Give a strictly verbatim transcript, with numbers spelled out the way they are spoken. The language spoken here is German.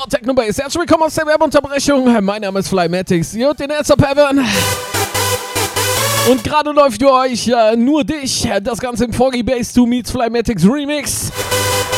More Techno Bass. Herzlich willkommen aus der Werbeunterbrechung. Mein Name ist Flymatics. Ihr hört den Heads Up Heaven. Und gerade läuft für euch äh, nur dich. Das Ganze im Foggy Bass two Meets Flymatics Remix.